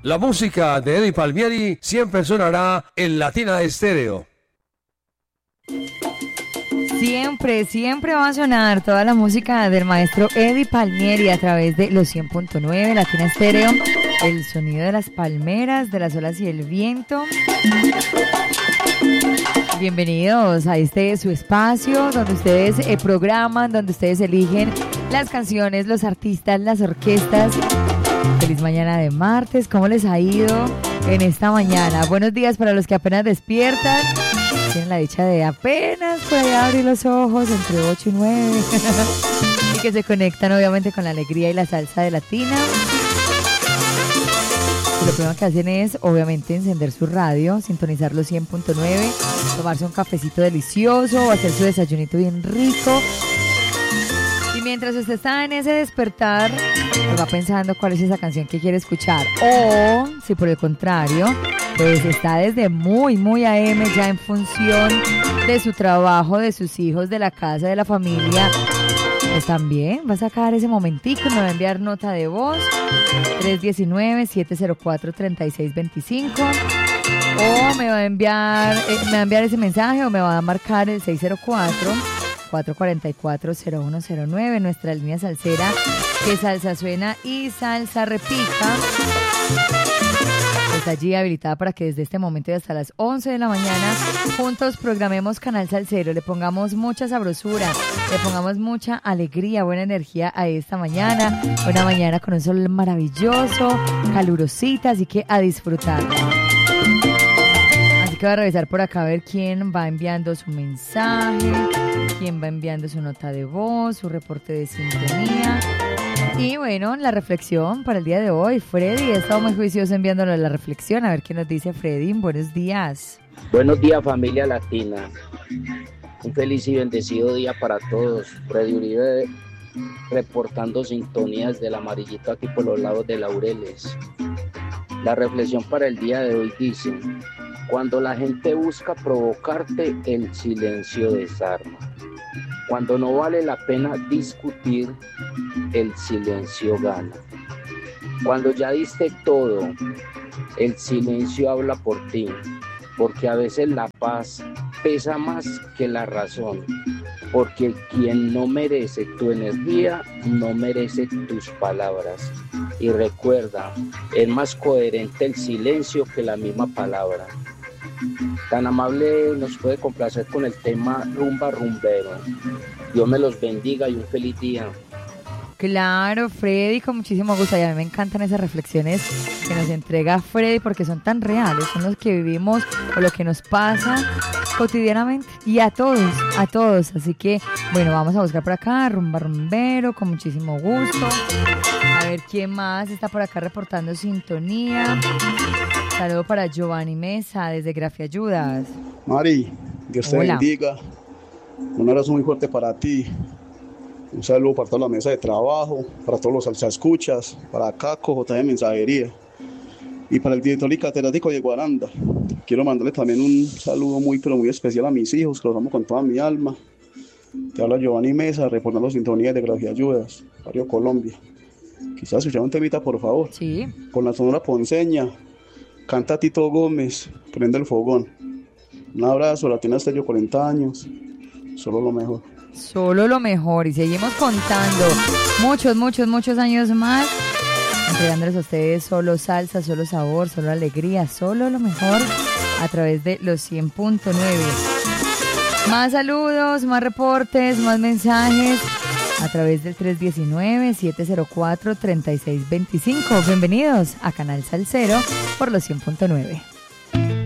La música de Eddie Palmieri siempre sonará en Latina Estéreo. Siempre va a sonar toda la música del maestro Eddie Palmieri a través de los 100.9 Latina Estéreo, el sonido de las palmeras, de las olas y el viento. Bienvenidos a su espacio donde ustedes programan, donde ustedes eligen las canciones, los artistas, las orquestas. Feliz mañana de martes, ¿cómo les ha ido en esta mañana? Buenos días para los que apenas despiertan. Tienen la dicha de apenas poder abrir los ojos entre 8 y 9 y que se conectan obviamente con la alegría y la salsa de Latina. Y lo primero que hacen es obviamente encender su radio, sintonizar los 100.9, tomarse un cafecito delicioso o hacer su desayunito bien rico. Y mientras usted está en ese despertar, pues va pensando cuál es esa canción que quiere escuchar. O si por el contrario, pues está desde muy AM ya en función de su trabajo, de sus hijos, de la casa, de la familia, pues también va a sacar ese momentico y me va a enviar nota de voz 319-704-3625 o me va a enviar ese mensaje o me va a marcar el 604-444-0109, nuestra línea salsera, que salsa suena y salsa repica. Está allí habilitada para que desde este momento y hasta las 11 de la mañana juntos programemos Canal Salsero, le pongamos mucha sabrosura, le pongamos mucha alegría, buena energía a esta mañana, una mañana con un sol maravilloso, calurosita, así que a disfrutar. Así que voy a revisar por acá a ver quién va enviando su mensaje, quién va enviando su nota de voz, su reporte de sintonía. Y bueno, la reflexión para el día de hoy, Freddy, he estado muy juicioso enviándolo la reflexión, a ver qué nos dice Freddy. Buenos días. Buenos días, familia latina. Un feliz y bendecido día para todos. Freddy Uribe reportando sintonías del amarillito aquí por los lados de Laureles. La reflexión para el día de hoy dice: cuando la gente busca provocarte, el silencio desarma. Cuando no vale la pena discutir, el silencio gana. Cuando ya diste todo, el silencio habla por ti, porque a veces la paz pesa más que la razón, porque quien no merece tu energía, no merece tus palabras. Y recuerda, es más coherente el silencio que la misma palabra. Tan amable nos puede complacer con el tema Rumba Rumbero. Dios me los bendiga y un feliz día. Claro, Freddy, con muchísimo gusto. Y a mí me encantan esas reflexiones que nos entrega Freddy porque son tan reales, son los que vivimos o lo que nos pasa cotidianamente y a todos. Así que, bueno, vamos a buscar por acá Rumba Rumbero con muchísimo gusto. A ver quién más está por acá reportando sintonía. Saludo para Giovanni Mesa desde Grafia Ayudas. Mari, Dios te bendiga. Un abrazo muy fuerte para ti. Un saludo para toda la mesa de trabajo, para todos los salsa escuchas, para Caco, JM Mensajería y para el director y catedrático de Guaranda. Quiero mandarle también un saludo muy especial a mis hijos, que los amo con toda mi alma. Te habla Giovanni Mesa, reportando sintonías de Grafia Ayudas, Barrio Colombia. Quizás escuchar un temita, por favor. Sí. Con la Sonora Ponceña. Canta Tito Gómez, Prende el Fogón. Un abrazo, Latina Estéreo, 40 años. Solo lo mejor. Solo lo mejor. Y seguimos contando muchos años más, entregándoles a ustedes solo salsa, solo sabor, solo alegría, solo lo mejor a través de los 100.9. Más saludos, más reportes, más mensajes a través del 319-704-3625. Bienvenidos a Canal Salsero por los 100.9.